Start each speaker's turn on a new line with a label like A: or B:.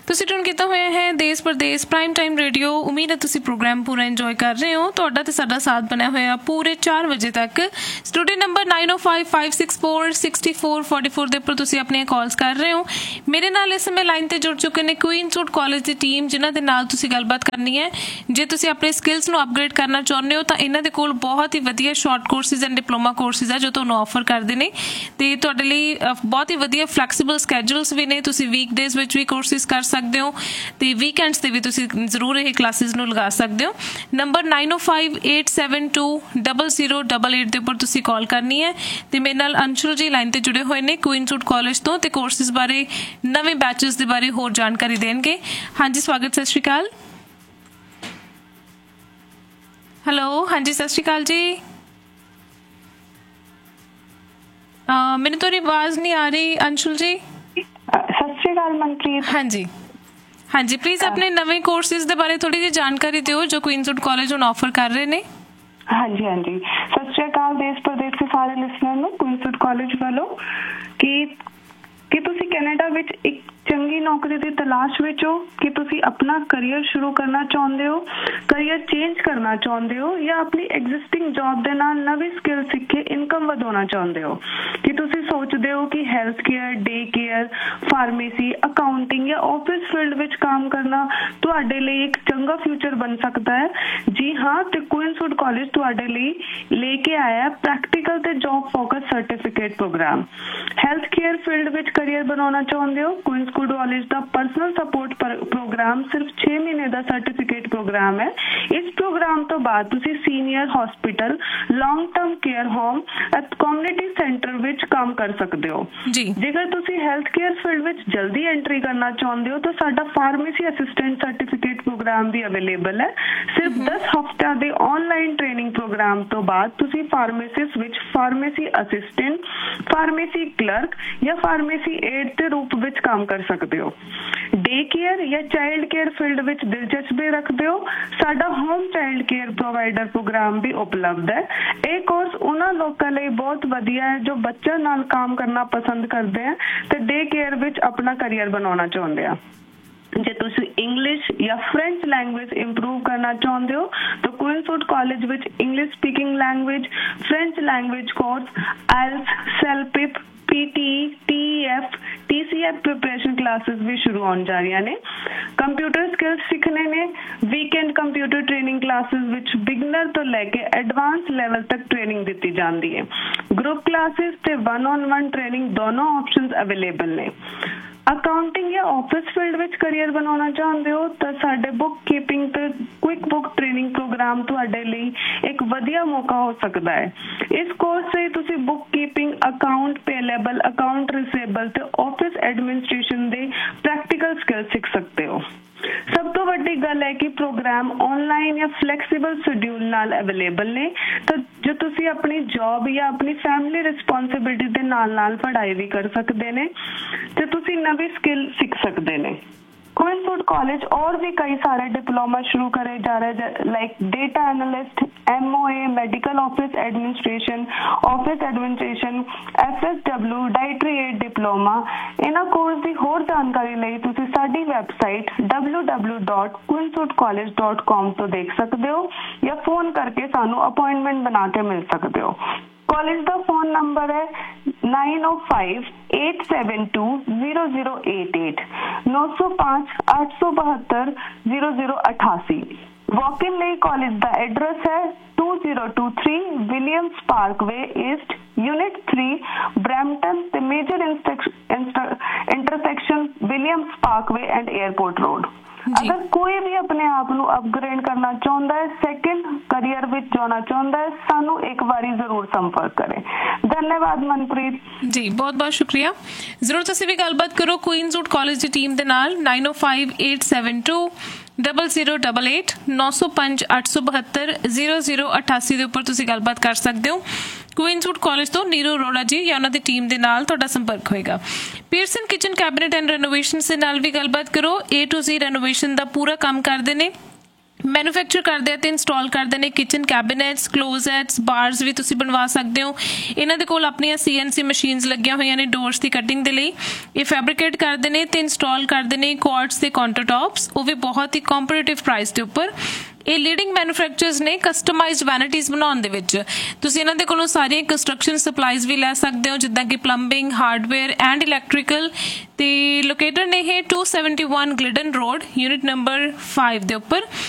A: ਤੁਸੀਂ ਟਿਊਨ ਕੀਤਾ ਹੋਇਆ ਹੈ ਦੇਸ਼ ਪ੍ਰਦੇਸ਼ ਪ੍ਰਾਈਮ ਟਾਈਮ ਰੇਡੀਓ। ਉਮੀਦ ਹੈ ਤੁਸੀਂ ਪ੍ਰੋਗਰਾਮ ਪੂਰਾ ਇੰਜੋਏ ਕਰ ਰਹੇ ਹੋ। ਤੁਹਾਡਾ ਤੇ ਸਾਡਾ ਸਾਥ ਬਣਿਆ ਹੋਇਆ ਪੂਰੇ 4 ਵਜੇ ਤੱਕ। ਸਟੂਡੀਓ ਨੰਬਰ 9055646444 ਦੇ ਉੱਪਰ ਤੁਸੀਂ ਆਪਣੀਆਂ ਕਾਲਸ ਕਰ ਰਹੇ ਹੋ। ਮੇਰੇ ਨਾਲ ਇਸ ਸਮੇਂ ਲਾਈਨ ਤੇ ਜੁੜ ਚੁੱਕੇ ਨੇ ਕੁਈਨਸਵੁੱਡ ਕਾਲਜ ਦੀ ਟੀਮ, ਜਿਨ੍ਹਾਂ ਦੇ ਨਾਲ ਤੁਸੀਂ ਗੱਲਬਾਤ ਕਰਨੀ ਹੈ। ਜੇ ਤੁਸੀਂ ਆਪਣੇ ਸਕਿੱਲਸ ਨੂੰ ਅਪਗ੍ਰੇਡ ਕਰਨਾ ਚਾਹੁੰਦੇ ਹੋ ਤਾਂ ਇਹਨਾਂ ਦੇ ਕੋਲ ਬਹੁਤ ਹੀ ਵਧੀਆ short courses and diploma courses ਆ ਜੋ ਤੁਹਾਨੂੰ ਆਫਰ ਕਰਦੇ ਨੇ, ਤੇ ਤੁਹਾਡੇ ਲਈ ਬਹੁਤ ਹੀ ਵਧੀਆ ਫਲੈਕਸੀਬਲ ਸਕੈਜੂਲਸ ਵੀ ਨੇ। ਤੁਸੀਂ ਵੀਕਡੇਜ਼ ਵਿੱਚ ਵੀ ਕੋਰਸਿਸ ਕਰ ਸਕਦੇ ਹੋ ਤੇ ਵੀਕਐਂਡਸ ਤੇ ਵੀ ਤੁਸੀਂ ਜ਼ਰੂਰ ਇਹ ਕਲਾਸਿਸ ਨੂੰ ਲਗਾ ਸਕਦੇ ਹੋ। ਨੰਬਰ 9058720088 ਦੇ ਉੱਪਰ ਤੁਸੀਂ ਕਾਲ ਕਰਨੀ ਹੈ। ਤੇ ਮੇਰੇ ਨਾਲ ਅੰਸ਼ੁਲ ਜੀ ਲਾਈਨ ਤੇ ਜੁੜੇ ਹੋਏ ਨੇ ਕੁਈਨਸਵੁੱਡ ਕਾਲਜ ਤੋਂ, ਤੇ ਕੋਰਸਿਸ ਬਾਰੇ, ਨਵੇਂ ਬੈਚਸ ਦੇ ਬਾਰੇ ਹੋਰ ਜਾਣਕਾਰੀ ਦੇਣਗੇ। ਹਾਂਜੀ, ਸਵਾਗਤ, ਸਤਿ ਸ਼੍ਰੀ ਅਕਾਲ। ਹੈਲੋ, ਹਾਂਜੀ, ਸਤਿ ਸ਼੍ਰੀ ਅਕਾਲ ਜੀ। ਮੈਨੂੰ ਤੁਹਾਡੀ ਆਵਾਜ਼ ਨਹੀਂ ਆ ਰਹੀ ਅੰਸ਼ੁਲ ਜੀ।
B: ਸਤਿ ਸ਼੍ਰੀ ਅਕਾਲ ਮਨਪ੍ਰੀਤ।
A: ਹਾਂਜੀ ਹਾਂਜੀ, ਪਲੀਜ਼ ਆਪਣੇ ਨਵੇਂ ਕੋਰਸਿਸ ਦੇ ਬਾਰੇ ਥੋੜੀ ਜਿਹੀ ਜਾਣਕਾਰੀ ਦਿਓ ਜੋ ਕੁਈਨਸਵੁੱਡ ਕਾਲਜ ਹੁਣ ਆਫਰ ਕਰ ਰਹੇ ਨੇ।
B: ਹਾਂਜੀ ਹਾਂਜੀ, ਸਤਿ ਸ਼੍ਰੀ ਅਕਾਲ ਦੇਸ਼ ਪ੍ਰਦੇਸ਼ ਦੇ ਸਾਰੇ ਲਿਸਨਰ ਨੂੰ ਕੁਈਨਸਵੁੱਡ ਕਾਲਜ ਵੱਲੋਂ। ਕਿ ਤੁਸੀਂ ਕੈਨੇਡਾ ਵਿੱਚ ਇੱਕ ਚੰਗੀ ਨੌਕਰੀ ਦੀ ਤਲਾਸ਼ ਵਿੱਚ ਹੋ, ਕਿ ਤੁਸੀਂ ਆਪਣਾ ਕਰੀਅਰ ਸ਼ੁਰੂ ਕਰਨਾ ਚਾਹੁੰਦੇ ਹੋ, ਕਰੀਅਰ ਚੇਂਜ ਕਰਨਾ ਚਾਹੁੰਦੇ ਹੋ, ਜਾਂ ਆਪਣੀ ਐਗਜ਼ਿਸਟਿੰਗ ਜੌਬ ਦੇ ਨਾਲ ਨਵੀਂ ਸਕਿੱਲ ਸਿੱਖ ਕੇ ਇਨਕਮ ਵਧਾਉਣਾ ਚਾਹੁੰਦੇ ਹੋ, ਕਿ ਤੁਸੀਂ ਸੋਚਦੇ ਹੋ ਕਿ health care, day care, pharmacy, accounting ਜਾਂ ਆਫਿਸ ਫੀਲਡ ਵਿੱਚ ਕੰਮ ਕਰਨਾ ਤੁਹਾਡੇ ਲਈ ਇੱਕ ਚੰਗਾ ਫਿਊਚਰ ਬਣ ਸਕਦਾ ਹੈ। ਜੀ ਹਾਂ, ਤੇ ਕੁਈਨਸਵੁੱਡ ਕਾਲਜ ਤੁਹਾਡੇ ਲਈ ਲੈ ਕੇ ਆਇਆ ਪ੍ਰੈਕਟੀਕਲ ਤੇ job focus certificate programme. Health care field ਵਿੱਚ ਕਰੀਅਰ ਬਣਾਉਣਾ ਚਾਹੁੰਦੇ ਹੋ, ਕੁਈਨਸਵੁੱਡ ਕਾਲਜ ਦਾ ਪਰਸਨਲ ਸਪੋਰਟ ਪ੍ਰੋਗਰਾਮ ਸਿਰਫ 6 ਮਹੀਨੇ ਦਾ ਸਰਟੀਫਿਕੇਟ ਪ੍ਰੋਗਰਾਮ ਹੈ। ਇਸ ਪ੍ਰੋਗਰਾਮ ਤੋਂ ਬਾਅਦ ਤੁਸੀਂ senior hospital, long term care home ਅਤੇ ਕਮਿਊਨਿਟੀ ਸੈਂਟਰ ਵਿੱਚ ਕੰਮ ਕਰ ਸਕਦੇ ਹੋ। ਜੇਕਰ ਤੁਸੀਂ ਹੈਲਥ ਕੇਅਰ ਫੀਲਡ ਵਿੱਚ ਜਲਦੀ ਐਂਟਰੀ ਕਰਨਾ ਚਾਹੁੰਦੇ ਹੋ ਤਾਂ ਸਾਡਾ ਫਾਰਮੇਸੀ ਅਸਿਸਟੈਂਟ ਸਰਟੀਫਿਕੇਟ ਪ੍ਰੋਗਰਾਮ ਵੀ ਅਵੇਲੇਬਲ ਹੈ। ਸਿਰਫ 10 ਹਫ਼ਤਿਆਂ ਦੇ ਆਨਲਾਈਨ ਟ੍ਰੇਨਿੰਗ ਪ੍ਰੋਗਰਾਮ ਤੋਂ ਬਾਅਦ ਤੁਸੀਂ ਫਾਰਮੇਸਿਸਟ ਵਿੱਚ ਫਾਰਮੇਸੀ ਅਸਿਸਟੈਂਟ, ਫਾਰਮੇਸੀ ਕਲਰਕ ਜਾਂ ਫਾਰਮੇਸੀ ਏਡ ਦੇ ਰੂਪ ਵਿੱਚ ਕੰਮ ਕਰ ਸਕਦੇ ਹੋ। ਡੇ ਕੇਅਰ ਜਾਂ ਚਾਈਲਡ ਕੇਅਰ ਫੀਲਡ ਵਿੱਚ ਦਿਲਚਸਪੀ ਰੱਖਦੇ ਹੋ, ਸਾਡਾ home child care provider programme ਵੀ ਉਪਲਬਧ ਹੈ। ਇਹ ਕੋਰਸ ਉਹਨਾਂ ਲੋਕਾਂ ਲਈ ਬਹੁਤ ਵਧੀਆ ਹੈ ਜੋ ਬੱਚਿਆਂ ਨਾਲ ਕੰਮ ਕਰਨਾ ਪਸੰਦ ਕਰਦੇ ਆ ਤੇ ਡੇ ਕੇਅਰ ਵਿੱਚ ਆਪਣਾ ਕਰੀਅਰ ਬਣਾਉਣਾ ਚਾਹੁੰਦੇ ਆ। ਜੇ ਤੁਸੀਂ ਇੰਗਲਿਸ਼ ਜਾਂ ਫ੍ਰੈਂਚ ਲੈਂਗੁਏਜ ਇੰਪਰੂਵ ਕਰਨਾ ਚਾਹੁੰਦੇ ਹੋ ਤਾਂ ਕੁਈਨਸਵੁੱਡ ਕਾਲਜ ਵਿੱਚ English speaking language, French language course, IELTS, ਸੈਲਪਿਪ, PT, TEF, TCF preparation classes भी शुरू होने जा रही ने। कंप्यूटर स्किल्स सीखने ने वीकेंड कंप्यूटर ट्रेनिंग क्लासेस विच बिगनर तो लैके एडवांस लेवल तक ट्रेनिंग दी जाती है। ग्रुप क्लासेस ते 1-on-1 ट्रेनिंग दोनों ऑप्शंस अवेलेबल ने। ਅਕਾਊਂਟਿੰਗ ਜਾਂ ਆਫਿਸ ਫੀਲਡ ਵਿੱਚ ਕਰੀਅਰ ਬਣਾਉਣਾ ਚਾਹੁੰਦੇ ਹੋ ਤਾਂ ਸਾਡੇ ਬੁੱਕ ਕੀਪਿੰਗ ਤੇ ਕੁਇਕ ਬੁੱਕ ਟ੍ਰੇਨਿੰਗ ਪ੍ਰੋਗਰਾਮ ਤੁਹਾਡੇ ਲਈ ਇੱਕ ਵਧੀਆ ਮੌਕਾ ਹੋ ਸਕਦਾ ਹੈ। ਇਸ ਕੋਰਸ ਸੇ ਤੁਸੀਂ book keeping, account ਪੇਏਬਲ, account receivable ਤੇ ਆਫਿਸ ਐਡਮਿਨਿਸਟ੍ਰੇਸ਼ਨ ਦੇ ਪ੍ਰੈਕਟੀਕਲ ਸਕਿੱਲ ਸਿੱਖ ਸਕਦੇ ਹੋ। ਸਭ ਤੋਂ ਵੱਡੀ ਗੱਲ ਹੈ ਕਿ ਪ੍ਰੋਗਰਾਮ ਆਨਲਾਈਨ ਜਾਂ ਫਲੈਕਸੀਬਲ ਸ਼ਡਿਊਲ ਨਾਲ ਅਵੇਲੇਬਲ ਨੇ, ਤਾਂ ਜੋ ਤੁਸੀਂ ਆਪਣੀ ਜੌਬ ਜਾਂ ਆਪਣੀ ਫੈਮਿਲੀ ਰਿਸਪੌਂਸਿਬਿਲਿਟੀ ਦੇ ਨਾਲ ਪੜ੍ਹਾਈ ਵੀ ਕਰ ਸਕਦੇ ਨੇ ਤੇ ਤੁਸੀਂ ਨਵੀਂ ਸਕਿੱਲ ਸਿੱਖ ਸਕਦੇ ਨੇ। कुइनसवुड कॉलेज और भी कई सारे डिप्लोमा शुरू करे जा रहे हैं, like data analyst, MOA, medical office administration, FSW, dietary add diploma. इन्हां कोर्स की होर जानकारी लई तुसीं साडी वैबसाइट www.queenswoodcollege.com तो देख सकते हो या फोन करके सानू अपॉइंटमेंट बना के मिल सकते हो। कॉलेज का फोन नंबर है 9058720088, 9058720088। वॉक इन ਲਈ कॉलेज का एड्रेस है 2023 Williams Parkway east, unit 3, Brampton ते major intersection Williams Parkway and airport road. अगर कोई भी अपने आप को अपग्रेड करना चाहता है, सेकंड करियर विच जाना चाहता है, सानू एक बारी जरूर संपर्क करें। धन्यवाद मनप्रीत
A: जी, बहुत बहुत शुक्रिया। जरूर तुसीं भी गलबात करो कुइनसवुड कॉलेज की टीम दे नाल। 9058720088 9058720088 ਦੇ ਉੱਪਰ ਤੁਸੀਂ ਗੱਲਬਾਤ ਕਰ ਸਕਦੇ ਹੋ। ਕੁਈਨਸਵੁੱਡ ਕਾਲਜ ਤੋਂ ਨੀਰੂ ਅਰੋੜਾ ਜੀ ਜਾਂ ਉਹਨਾਂ ਦੀ ਟੀਮ ਦੇ ਨਾਲ ਤੁਹਾਡਾ ਸੰਪਰਕ ਹੋਏਗਾ। Pearson kitchen cabinet and renovation ਦੇ ਨਾਲ ਵੀ ਗੱਲਬਾਤ ਕਰੋ। A to Z ਰੈਨੋਵੇਸ਼ਨ ਦਾ ਪੂਰਾ ਕੰਮ ਕਰਦੇ ਨੇ। ਮੈਨੂਫੈਕਚਰ ਕਰਦੇ ਆ ਤੇ ਇੰਸਟਾਲ ਕਰਦੇ ਨੇ ਕਿਚਨ ਕੈਬਿਨੇਟਸ, ਕਲੋਜ਼ੈਟਸ, ਬਾਰਸ ਵੀ ਤੁਸੀਂ ਬਣਵਾ ਸਕਦੇ ਹੋ। ਇਹਨਾਂ ਦੇ ਕੋਲ ਆਪਣੀਆਂ CNC ਮਸ਼ੀਨਸ ਲੱਗੀਆਂ ਹੋਈਆਂ ਨੇ ਡੋਰਸ ਦੀ ਕਟਿੰਗ ਦੇ ਲਈ। ਇਹ ਫੈਬਰੀਕੇਟ ਕਰਦੇ ਨੇ ਤੇ ਇੰਸਟਾਲ ਕਰਦੇ ਨੇ ਕੁਆਰਟਸ ਦੇ ਕਾਊਂਟਰ ਟੌਪਸ, ਉਹ ਵੀ ਬਹੁਤ ਹੀ ਕੰਪੀਟੀਟਿਵ ਪ੍ਰਾਈਸ ਦੇ ਉੱਪਰ। ਇਹ ਲੀਡਿੰਗ ਮੈਨੂਫੈਕਚਰਰਸ ਨੇ ਕਸਟਮਾਈਜ਼ਡ ਵੈਨਿਟੀਜ਼ ਬਣਾਉਣ ਦੇ ਵਿੱਚ। ਤੁਸੀਂ ਇਹਨਾਂ ਦੇ ਕੋਲੋਂ ਸਾਰੀਆਂ ਕੰਸਟਰਕਸ਼ਨ ਸਪਲਾਈਜ਼ ਵੀ ਲੈ ਸਕਦੇ ਹੋ, ਜਿੱਦਾਂ ਕਿ ਪਲੰਬਿੰਗ, ਹਾਰਡਵੇਅਰ ਐਂਡ ਇਲੈਕਟ੍ਰੀਕਲ। ਤੇ ਲੋਕੇਟਡ ਨੇ ਇਹ 271 ਗਲਿਡਨ ਰੋਡ, ਯੂਨਿਟ ਨੰਬਰ 5 ਦੇ ਉੱਪਰ।